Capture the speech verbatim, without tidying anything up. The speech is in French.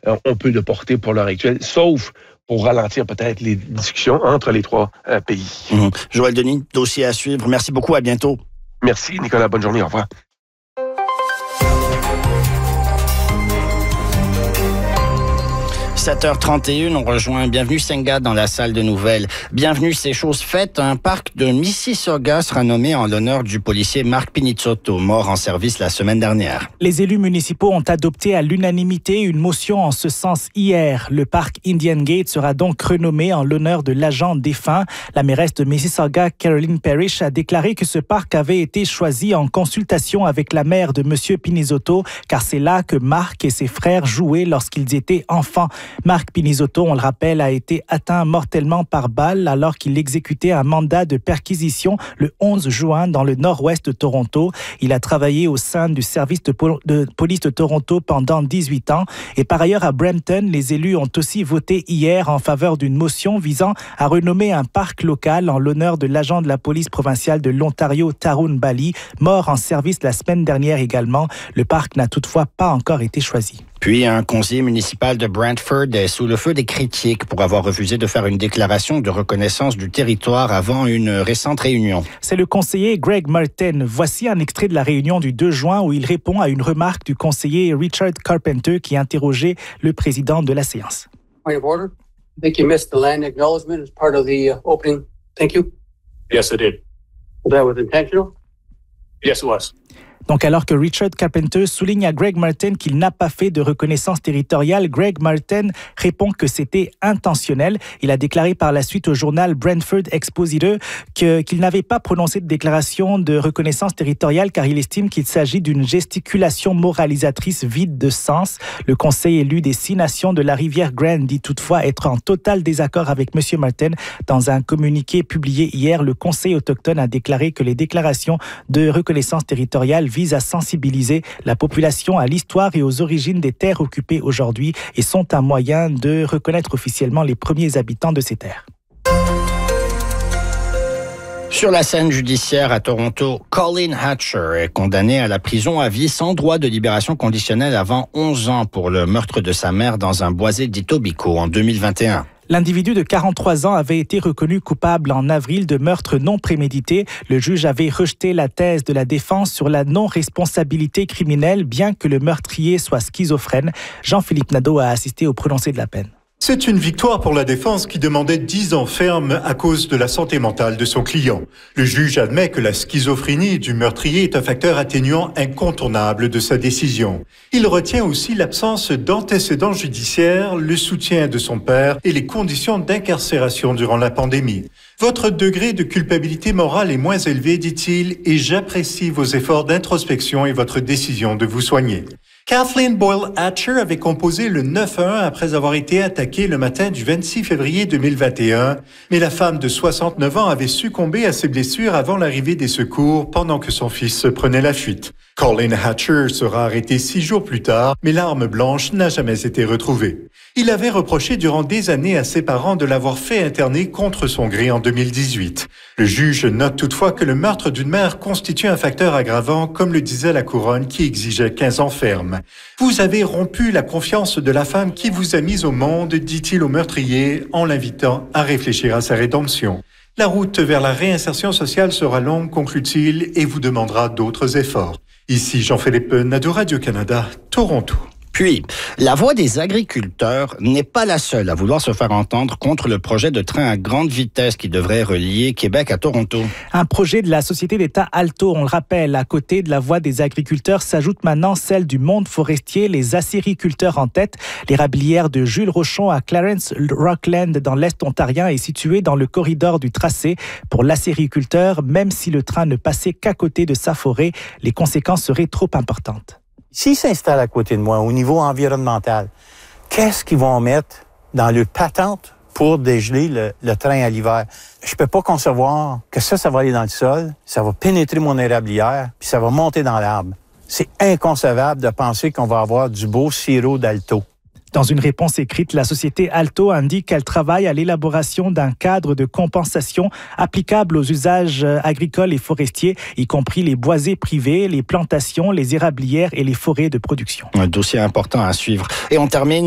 euh, on peut le porter pour l'heure actuelle, sauf pour ralentir peut-être les discussions entre les trois euh, pays. Mmh. Joël Denis, dossier à suivre. Merci beaucoup, à bientôt. Merci Nicolas, bonne journée, au revoir. sept heures trente et une, on rejoint Bienvenue Senga dans la salle de nouvelles. Bienvenue, c'est chose faite. Un parc de Mississauga sera nommé en l'honneur du policier Mark Pinizzotto, mort en service la semaine dernière. Les élus municipaux ont adopté à l'unanimité une motion en ce sens hier. Le parc Indian Gate sera donc renommé en l'honneur de l'agent défunt. La mairesse de Mississauga, Caroline Parrish, a déclaré que ce parc avait été choisi en consultation avec la mère de M. Pinizzotto, car c'est là que Mark et ses frères jouaient lorsqu'ils étaient enfants. Mark Pinizzotto, on le rappelle, a été atteint mortellement par balle alors qu'il exécutait un mandat de perquisition le onze juin dans le nord-ouest de Toronto. Il a travaillé au sein du service de, pol- de police de Toronto pendant dix-huit ans. Et par ailleurs, à Brampton, les élus ont aussi voté hier en faveur d'une motion visant à renommer un parc local en l'honneur de l'agent de la police provinciale de l'Ontario, Tarun Bali, mort en service la semaine dernière également. Le parc n'a toutefois pas encore été choisi. Puis, un conseiller municipal de Brantford est sous le feu des critiques pour avoir refusé de faire une déclaration de reconnaissance du territoire avant une récente réunion. C'est le conseiller Greg Martin. Voici un extrait de la réunion du deux juin où il répond à une remarque du conseiller Richard Carpenter qui interrogeait le président de la séance. Point of order. I think you missed the land acknowledgement as part of the uh, opening. Thank you. Yes, I did. Was that was intentional? Yes, it was. Donc, alors que Richard Carpenter souligne à Greg Martin qu'il n'a pas fait de reconnaissance territoriale, Greg Martin répond que c'était intentionnel. Il a déclaré par la suite au journal Brantford Expositor que, qu'il n'avait pas prononcé de déclaration de reconnaissance territoriale car il estime qu'il s'agit d'une gesticulation moralisatrice vide de sens. Le conseil élu des six nations de la rivière Grand dit toutefois être en total désaccord avec M. Martin. Dans un communiqué publié hier, le conseil autochtone a déclaré que les déclarations de reconnaissance territoriale vise à sensibiliser la population à l'histoire et aux origines des terres occupées aujourd'hui et sont un moyen de reconnaître officiellement les premiers habitants de ces terres. Sur la scène judiciaire à Toronto, Colleen Hatcher est condamnée à la prison à vie sans droit de libération conditionnelle avant onze ans pour le meurtre de sa mère dans un boisé d'Etobicoke en deux mille vingt et un. L'individu de quarante-trois ans avait été reconnu coupable en avril de meurtre non prémédité. Le juge avait rejeté la thèse de la défense sur la non-responsabilité criminelle, bien que le meurtrier soit schizophrène. Jean-Philippe Nadeau a assisté au prononcé de la peine. C'est une victoire pour la défense qui demandait dix ans ferme à cause de la santé mentale de son client. Le juge admet que la schizophrénie du meurtrier est un facteur atténuant incontournable de sa décision. Il retient aussi l'absence d'antécédents judiciaires, le soutien de son père et les conditions d'incarcération durant la pandémie. Votre degré de culpabilité morale est moins élevé, dit-il, et j'apprécie vos efforts d'introspection et votre décision de vous soigner. Kathleen Boyle Hatcher avait composé le neuf un un après avoir été attaquée le matin du vingt-six février deux mille vingt et un, mais la femme de soixante-neuf ans avait succombé à ses blessures avant l'arrivée des secours pendant que son fils prenait la fuite. Colleen Hatcher sera arrêtée six jours plus tard, mais l'arme blanche n'a jamais été retrouvée. Il avait reproché durant des années à ses parents de l'avoir fait interner contre son gré en deux mille dix-huit. Le juge note toutefois que le meurtre d'une mère constitue un facteur aggravant, comme le disait la couronne qui exigeait quinze ans ferme. Vous avez rompu la confiance de la femme qui vous a mise au monde, dit-il au meurtrier en l'invitant à réfléchir à sa rédemption. La route vers la réinsertion sociale sera longue, conclut-il, et vous demandera d'autres efforts. Ici Jean-Philippe Nadeau, Radio-Canada, Toronto. Puis, la voix des agriculteurs n'est pas la seule à vouloir se faire entendre contre le projet de train à grande vitesse qui devrait relier Québec à Toronto. Un projet de la société d'État Alto, on le rappelle. À côté de la voix des agriculteurs s'ajoute maintenant celle du monde forestier, les acériculteurs en tête. L'érablière de Jules Rochon à Clarence Rockland dans l'Est ontarien est située dans le corridor du tracé. Pour l'acériculteur, même si le train ne passait qu'à côté de sa forêt, les conséquences seraient trop importantes. S'ils s'installent à côté de moi au niveau environnemental, qu'est-ce qu'ils vont mettre dans leur patente pour dégeler le, le train à l'hiver? Je peux pas concevoir que ça, ça va aller dans le sol, ça va pénétrer mon érablière, puis ça va monter dans l'arbre. C'est inconcevable de penser qu'on va avoir du beau sirop d'Alto. Dans une réponse écrite, la société Alto indique qu'elle travaille à l'élaboration d'un cadre de compensation applicable aux usages agricoles et forestiers, y compris les boisés privés, les plantations, les érablières et les forêts de production. Un dossier important à suivre. Et on termine